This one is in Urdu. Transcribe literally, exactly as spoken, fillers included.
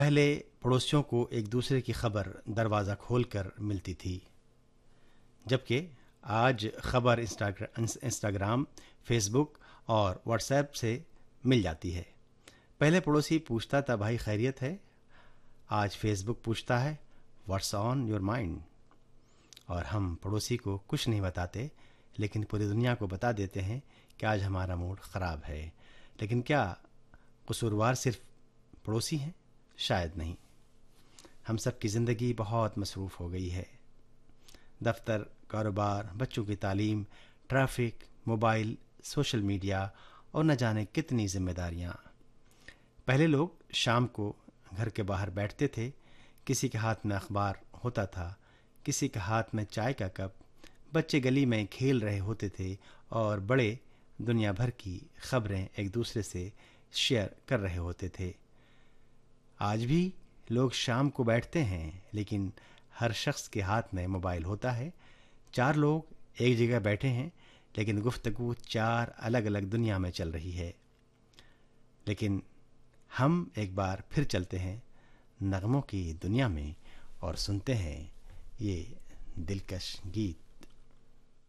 پہلے پڑوسیوں کو ایک دوسرے کی خبر دروازہ کھول کر ملتی تھی، جبکہ آج خبر انسٹاگرام، فیس بک اور واٹس ایپ سے مل جاتی ہے۔ پہلے پڑوسی پوچھتا تھا بھائی خیریت ہے، آج فیس بک پوچھتا ہے واٹس آن یور مائنڈ۔ اور ہم پڑوسی کو کچھ نہیں بتاتے، لیکن پوری دنیا کو بتا دیتے ہیں کہ آج ہمارا موڈ خراب ہے۔ لیکن کیا قصوروار صرف پڑوسی ہیں؟ شاید نہیں۔ ہم سب کی زندگی بہت مصروف ہو گئی ہے، دفتر، کاروبار، بچوں کی تعلیم، ٹریفک، موبائل، سوشل میڈیا اور نہ جانے کتنی ذمہ داریاں۔ پہلے لوگ شام کو گھر کے باہر بیٹھتے تھے، کسی کے ہاتھ میں اخبار ہوتا تھا، کسی کے ہاتھ میں چائے کا کپ، بچے گلی میں کھیل رہے ہوتے تھے اور بڑے دنیا بھر کی خبریں ایک دوسرے سے شیئر کر رہے ہوتے تھے۔ آج بھی لوگ شام کو بیٹھتے ہیں، لیکن ہر شخص کے ہاتھ میں موبائل ہوتا ہے۔ چار لوگ ایک جگہ بیٹھے ہیں، لیکن گفتگو چار الگ الگ دنیا میں چل رہی ہے۔ لیکن ہم ایک بار پھر چلتے ہیں نغموں کی دنیا میں اور سنتے ہیں یہ دلکش گیت۔